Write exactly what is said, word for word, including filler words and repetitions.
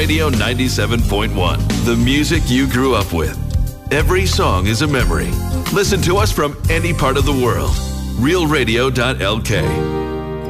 Radio ninety-seven point one, the music you grew up with. Every song is a memory. Listen to us from any part of the world. real radio dot l k.